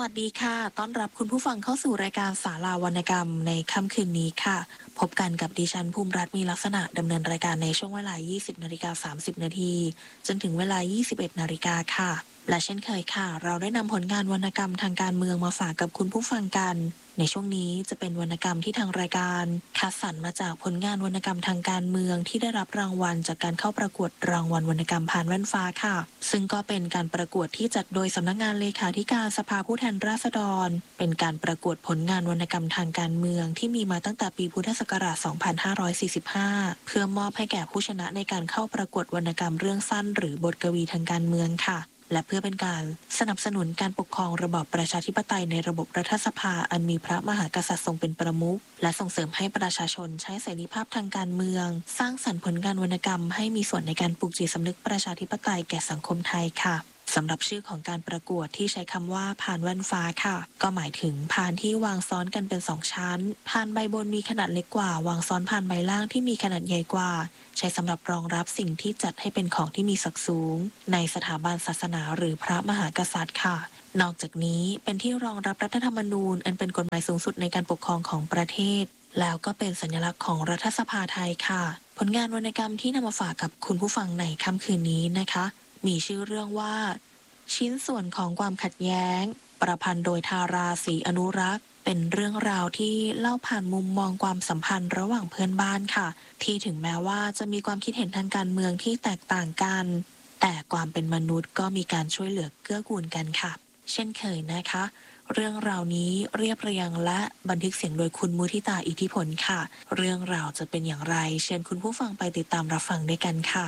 วัสดีค่ะต้อนรับคุณผู้ฟังเข้าสู่รายการศาลาวรรณกรรมในค่ำคืนนี้ค่ะพบกันกับดิฉันภูมิรัตน์มีลักษณะดำเนินรายการในช่วงเวลา 20:30 นาทีจนถึงเวลา 21 นาฬิกาค่ะและเช่นเคยค่ะเราได้นำผลงานวรรณกรรมทางการเมืองมาฝากกับคุณผู้ฟังกันในช่วงนี้จะเป็นวรรณกรรมที่ทางรายการคัดสรรมาจากผลงานวรรณกรรมทางการเมืองที่ได้รับรางวัลจากการเข้าประกวดรางวัลวรรณกรรมผ่านแว่นฟ้าค่ะซึ่งก็เป็นการประกวดที่จัดโดยสำนักงานเลขาธิการสภาผู้แทนราษฎรเป็นการประกวดผลงานวรรณกรรมทางการเมืองที่มีมาตั้งแต่ปีพุทธศักราช 2545 เพื่อมอบให้แก่ผู้ชนะในการเข้าประกวดวรรณกรรมเรื่องสั้นหรือบทกวีทางการเมืองค่ะและเพื่อเป็นการสนับสนุนการปกครองระบอบประชาธิปไตยในระบบรัฐสภาอันมีพระมหากษัตริย์ทรงเป็นประมุขและส่งเสริมให้ประชาชนใช้เสรีภาพทางการเมืองสร้างสรรค์ผลงานวรรณกรรมให้มีส่วนในการปลุกจิตสำนึกประชาธิปไตยแก่สังคมไทยค่ะสำหรับชื่อของการประกวดที่ใช้คำว่าพานแว่นฟ้าค่ะก็หมายถึงพานที่วางซ้อนกันเป็น2ชั้นพานใบบนมีขนาดเล็กกว่าวางซ้อนพานใบล่างที่มีขนาดใหญ่กว่าใช้สำหรับรองรับสิ่งที่จัดให้เป็นของที่มีศักดิ์สูงในสถาบันศาสนาหรือพระมหากษัตริย์ค่ะนอกจากนี้เป็นที่รองรับรัฐธรรมนูญอันเป็นกฎหมายสูงสุดในการปกครองของประเทศแล้วก็เป็นสัญลักษณ์ของรัฐสภาไทยค่ะผลงานวรรณกรรมที่นำมาฝากกับคุณผู้ฟังในค่ำคืนนี้นะคะมีชื่อเรื่องว่าชิ้นส่วนของความขัดแย้งประพันธ์โดยธาราศรีอนุรักษ์เป็นเรื่องราวที่เล่าผ่านมุมมองความสัมพันธ์ระหว่างเพื่อนบ้านค่ะที่ถึงแม้ว่าจะมีความคิดเห็นทางการเมืองที่แตกต่างกันแต่ความเป็นมนุษย์ก็มีการช่วยเหลือเกื้อกูลกันค่ะเช่นเคยนะคะเรื่องราวนี้เรียบเรียงและบันทึกเสียงโดยคุณมุทิตาอิทธิพลค่ะเรื่องราวจะเป็นอย่างไรเชิญคุณผู้ฟังไปติดตามรับฟังด้วยกันค่ะ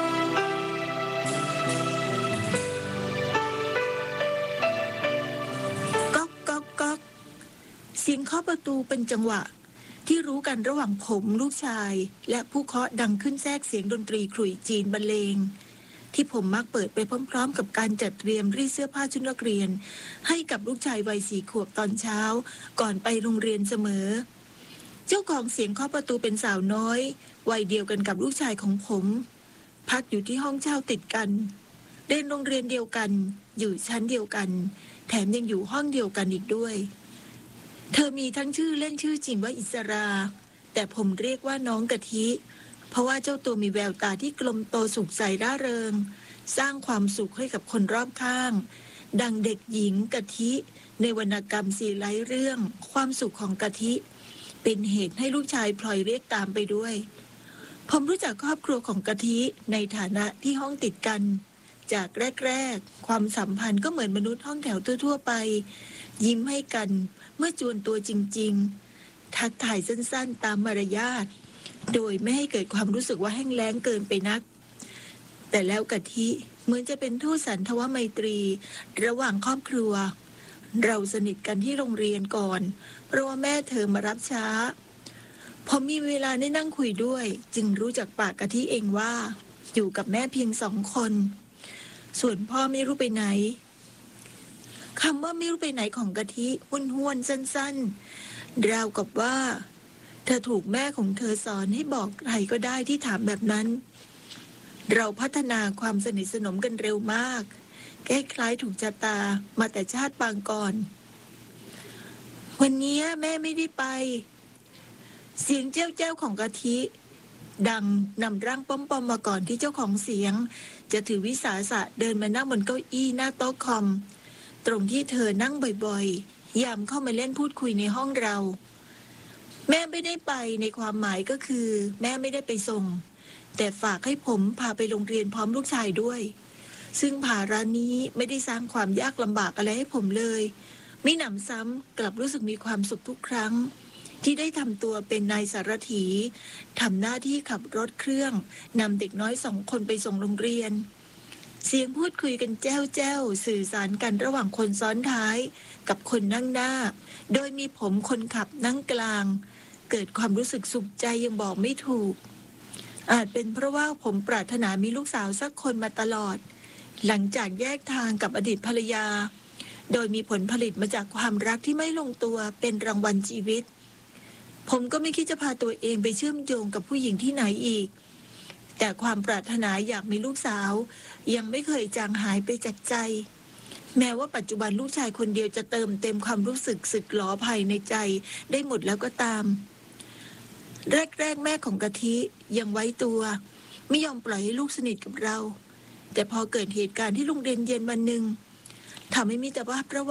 ก๊อกก๊อกก๊อกเสียงเคาะประตูเป็นจังหวะที่รู้กันระหว่างผมลูกชายและผู้เคาะดังขึ้นแทรกเสียงดนตรีขลุ่ยจีนบรรเลงที่ผมมักเปิดไปพร้อมๆกับการจัดเตรียมรีดเสื้อผ้าชุดนักเรียนให้กับลูกชายวัย4 ขวบตอนเช้าก่อนไปโรงเรียนเสมอเจ้าของเสียงเคาะประตูเป็นสาวน้อยวัยเดียวกันกับลูกชายของผมพักอยู่ที่ห้องเช่าติดกันเรียนโรงเรียนเดียวกันอยู่ชั้นเดียวกันแถมยังอยู่ห้องเดียวกันอีกด้วยเธอมีทั้งชื่อเล่นชื่อจริงว่าอิสราแต่ผมเรียกว่าน้องกะทิเพราะว่าเจ้าตัวมีแววตาที่กลมโตสุขใสร่าเริงสร้างความสุขให้กับคนรอบข้างดังเด็กหญิงกะทิในวรรณกรรม400 เรื่องความสุขของกะทิเป็นเหตุให้ลูกชายพลอยเรียกตามไปด้วยผมรู้จักครอบครัวของกะทิในฐานะที่ห้องติดกันจากแรกๆความสัมพันธ์ก็เหมือนมนุษย์ห้องแถวทั่วๆไปยิ้มให้กันเมื่อจวนตัวจริงๆทักทายสั้นๆตามมารยาทโดยไม่ให้เกิดความรู้สึกว่าแห้งแล้งเกินไปนักแต่แล้วกะทิเหมือนจะเป็นทูตสันทวไมตรีระหว่างครอบครัวเราสนิทกันที่โรงเรียนก่อนเพราะว่าแม่เธอมารับช้าพอมีเวลาได้นั่งคุยด้วยจึงรู้จักปากกะทิเองว่าอยู่กับแม่เพียง2 คนส่วนพ่อไม่รู้ไปไหนคำว่าไม่รู้ไปไหนของกะทิห้วนๆสั้นๆราวกับว่าเธอถูกแม่ของเธอสอนให้บอกใครก็ได้ที่ถามแบบนั้นเราพัฒนาความสนิทสนมกันเร็วมากคล้ายๆถูกชะตามาแต่ชาติปางก่อนวันนี้แม่ไม่ได้ไปเสียงเจ้าของกะทิดังนำร่างป้อมๆมาก่อนที่เจ้าของเสียงจะถือวิสาสะเดินมานั่งบนเก้าอี้หน้าโต๊ะคอมตรงที่เธอนั่งบ่อยๆยามเข้ามาเล่นพูดคุยในห้องเราแม่ไม่ได้ไปในความหมายก็คือแม่ไม่ได้ไปส่งแต่ฝากให้ผมพาไปโรงเรียนพร้อมลูกชายด้วยซึ่งภาระนี้ไม่ได้สร้างความยากลำบากอะไรให้ผมเลยมิหนำซ้ำกลับรู้สึกมีความสุขทุกครั้งที่ได้ทำตัวเป็นนายสารถีทำหน้าที่ขับรถเครื่องนำเด็กน้อย2 คนไปส่งโรงเรียนเสียงพูดคุยกันแจ้วสื่อสารกันระหว่างคนซ้อนท้ายกับคนนั่งหน้าโดยมีผมคนขับนั่งกลางเกิดความรู้สึกสุขใจยังบอกไม่ถูกอาจเป็นเพราะว่าผมปรารถนามีลูกสาวสักคนมาตลอดหลังจากแยกทางกับอดีตภรรยาโดยมีผลผลิตมาจากความรักที่ไม่ลงตัวเป็นรางวัลชีวิตผมก็ไม่คิดจะพาตัวเองไปเชื่อมโยงกับผู้หญิงที่ไหนอีกแต่ความปรารถนาอยากมีลูกสาวยังไม่เคยจางหายไปจากใจแม้ว่าปัจจุบันลูกชายคนเดียวจะเติมเต็มความรู้สึกสึกหลอภายในใจได้หมดแล้วก็ตาม แรกแม่ของกะทิยังไว้ตัว ไม่ยอมปล่อยให้ลูกสนิทกับเรา แต่พอเกิดเหตุการณ์ที่โรงเรียนเย็นวันหนึ่งทำให้มิตรภาพระหว่าง